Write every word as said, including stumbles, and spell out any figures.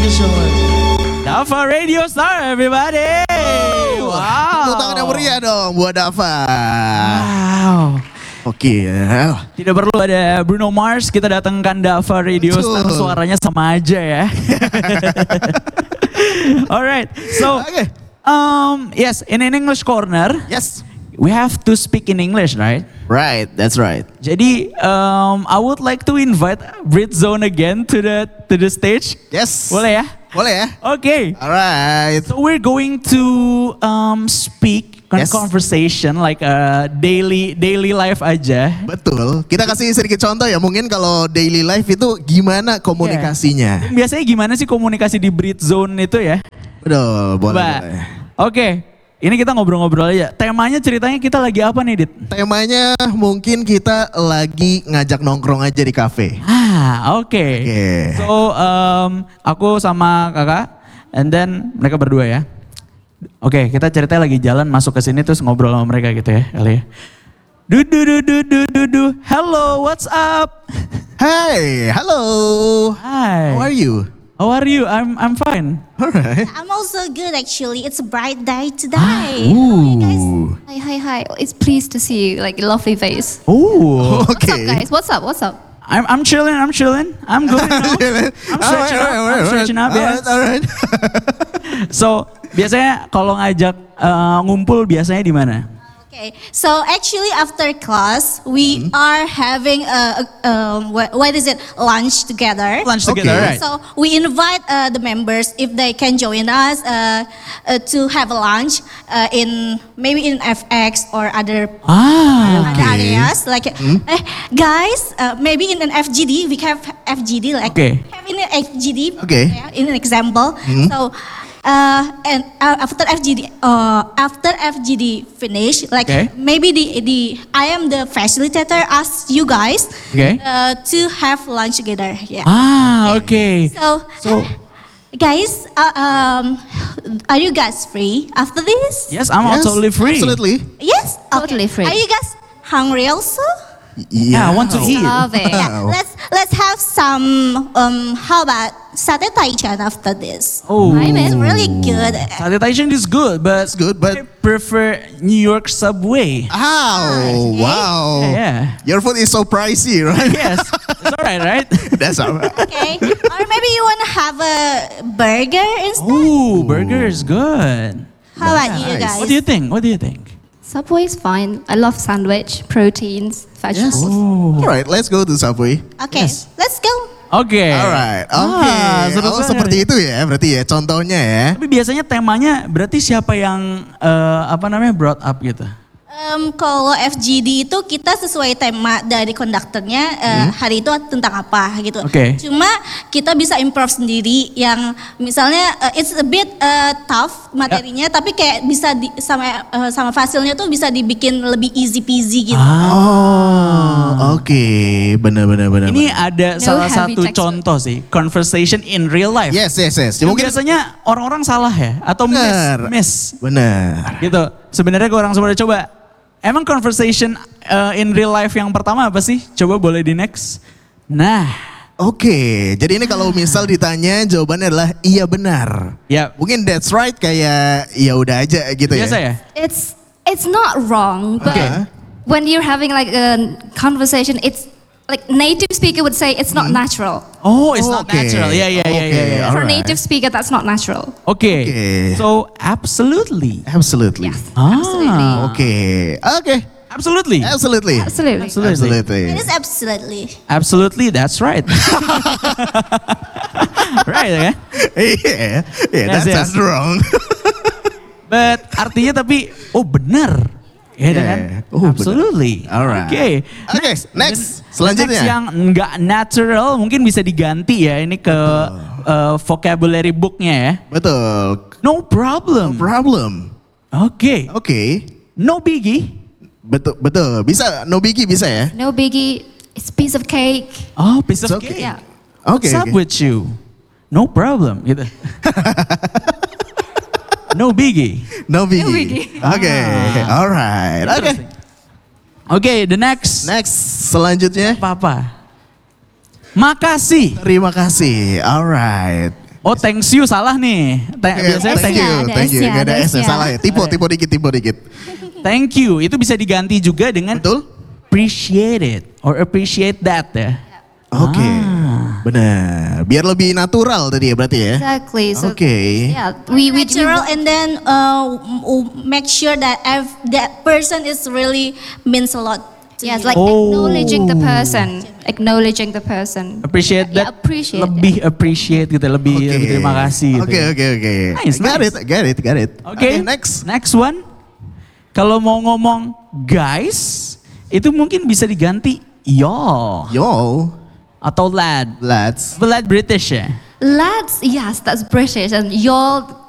you so much. Dava Radio Star, everybody. Wow. Tepuk tangan yang meriah dong buat Dava. Wow. Oke. Tidak perlu ada Bruno Mars, kita datangkan Dava Radio Star, suaranya sama aja ya. Alright, so Okay. um, yes, in an English corner, Yes. we have to speak in English, right? Right, that's right. Jadi, um, I would like to invite Brit Zone again to the to the stage. Yes. Boleh ya? Boleh ya? Okay. Alright. So we're going to um, speak con- Yes. conversation like a daily daily life aja. Betul. Kita kasih sedikit contoh ya. Mungkin kalau daily life itu gimana komunikasinya. Biasanya gimana sih komunikasi di Brit Zone itu ya? Betul, boleh. Coba. boleh. Oke. Ini kita ngobrol-ngobrol aja. Temanya ceritanya kita lagi apa nih, Dit? Temanya mungkin kita lagi ngajak nongkrong aja di kafe. Ah, oke. Oke. So, um, aku sama kakak, and then mereka berdua ya. Oke, kita ceritanya lagi jalan masuk ke sini terus ngobrol sama mereka gitu ya, kali ya. Du du du du du du du. Hello, what's up? Hey, hello. Hi. How are you? How are you? I'm I'm fine. Alright. I'm also good actually. It's a bright day today. Ooh. Hi, hi, hi. It's pleased to see you. Like a lovely face. Oh, What's up, Okay. guys? What's up? What's up? I'm I'm chilling. I'm chilling. I'm good. now. I'm stretching up. I'm stretching up. Alright, Yes. alright. So biasanya kalau ngajak uh, ngumpul biasanya di mana? Okay, so actually after class we are having a, a um, what, what is it lunch together. Lunch Okay. together, right? So we invite uh, the members if they can join us uh, uh, to have a lunch uh, in maybe in F X or other Ah, other Okay. areas like eh, guys uh, maybe in an F G D we have F G D like Okay. have in an F G D Okay. yeah, in an example so uh, and uh, after F G D uh, after F G D finish like Okay. maybe the the I am the facilitator ask you guys Okay. uh, to have lunch together yeah ah, okay. so So guys uh, um, are you guys free after this yes, I'm Yes, totally free. Absolutely. yes Totally free. are you guys hungry also Yeah, I want to eat. Love it. yeah, let's let's have some. Um, how about satay taichan after this? Oh, It's really good. Satay Taichan is good, but That's good, I but prefer New York Subway. oh, wow. Yeah, Your food is so pricey, right? Yes, it's alright, right? That's alright. Okay, or maybe you wanna have a burger instead. Ooh, burger is good. How about you Nice. guys? What do you think? What do you think? Subway's fine. I love sandwich, proteins, vegetables. Alright, let's go to Subway. Okay, Yes. let's go. Oke. Alright, oke. Ah, seru Oh, banget. seperti itu ya, berarti ya contohnya ya. Tapi biasanya temanya berarti siapa yang eh, apa namanya brought up gitu? Um, kalau F G D itu kita sesuai tema dari konduktornya uh, hari itu tentang apa gitu. Oke. Cuma kita bisa improve sendiri yang misalnya uh, it's a bit uh, tough materinya tapi kayak bisa di, sama uh, sama fasilnya tuh bisa dibikin lebih easy peasy gitu. Oh, oke. Benar, benar, benar. Ini benar. ada No salah heavy satu textbook. contoh sih, conversation in real life. Yes, yes, yes. Yang Mungkin biasanya orang-orang salah ya atau miss, benar. miss Benar. gitu. Sebenarnya gue orang semua udah coba. Emang conversation uh, in real life yang pertama apa sih? Coba boleh di next. Nah, Oke, jadi ini kalau misal ditanya jawabannya adalah iya benar. ya Mungkin that's right kayak ya udah aja gitu ya. biasa ya. It's it's not wrong, but Okay. when you're having like a conversation, it's like native speaker would say it's not natural. Oh, it's not Oke. natural. Ya, ya, ya, Oke, ya, ya. For alright. native speaker, that's not natural. Oke. Oke. So absolutely. Absolutely. Yes, Ah. absolutely. Oke, oke. Absolutely. Absolutely. Absolutely. Absolutely. Absolutely. It is absolutely. Absolutely, that's right. Right ya. Iya, iya, Yes, that yes. sounds wrong. But artinya tapi oh benar. Ya Yeah. kan? Oh, benar. Absolutely. Alright. Oke. Oke, next. Selanjutnya. Next yang nggak natural mungkin bisa diganti ya ini ke uh, vocabulary booknya ya. Betul. No problem. No problem. Oke. Oke. No biggie. Betul, betul. Bisa, no biggie bisa ya? No biggie. It's a piece of cake. Oh, piece It's of okay. cake. Yeah. Oke. What's up oke. with you? No problem gitu. No biggie. No biggie. No biggie. Oke, Ah. alright. Oke. Interesting. Oke, the next. Next, selanjutnya. Apa-apa? Makasih. Terima kasih. Alright. Oh, thanks you salah nih. Ta- Oke, biasanya thank thank, you, ada thank you. S-nya, Gak ada ada S ya, S-nya. salah ya. Tipe, tipe dikit, tipe dikit. thank you itu bisa diganti juga dengan Betul? appreciate it or appreciate that ya. Oke, Ah. benar. Biar lebih natural tadi ya berarti ya. Exactly. So Oke. yeah, we we, we Natural and then uh, w- w- make sure that ev- that person is really means a lot. to yes, you. like Oh. acknowledging the person, acknowledging the person. Appreciate Yeah, that. appreciate, lebih appreciate gitu, lebih, Oke. lebih terima kasih gitu. Oke, ya. oke, oke. Nice, Got nice. it, got it, got it. Oke, next. Next one. Kalau mau ngomong guys, itu mungkin bisa diganti yo Yo, atau lad. lads. Lad British ya. Lads, yes, that's British, and y'all